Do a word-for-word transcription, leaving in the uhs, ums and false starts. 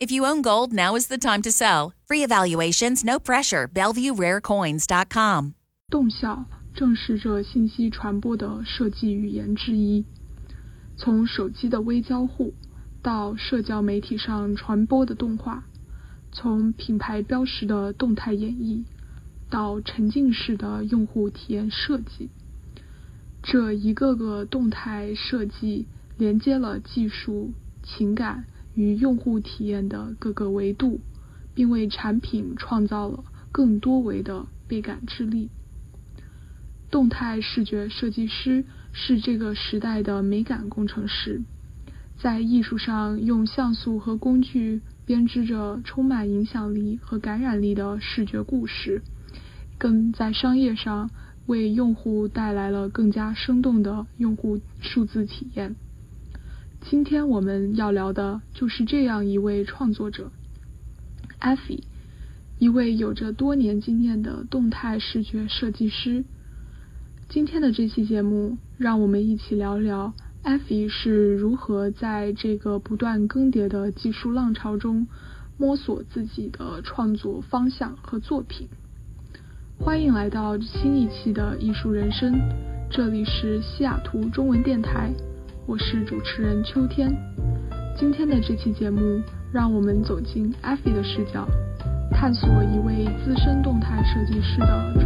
If you own gold, now is the time to sell. Free evaluations, no pressure. Bellevue Rare Coins dot com. 动效正是这信息传播的设计语言之一。从手机的微交互到社交媒体上传播的动画，从品牌标识的动态演绎到沉浸式的用户体验设计，这一个个动态设计连接了技术、情感与用户体验的各个维度，并为产品创造了更多维的倍感之力。动态视觉设计师是这个时代的美感工程师，在艺术上用像素和工具编织着充满影响力和感染力的视觉故事，更在商业上为用户带来了更加生动的用户数字体验。今天我们要聊的就是这样一位创作者 Effie， 一位有着多年经验的动态视觉设计师。今天的这期节目，让我们一起聊聊 Effie 是如何在这个不断更迭的技术浪潮中摸索自己的创作方向和作品。欢迎来到新一期的艺术人生，这里是西雅图中文电台，我是主持人秋天。今天的这期节目，让我们走进 Effie 的视角，探索一位资深动态设计师的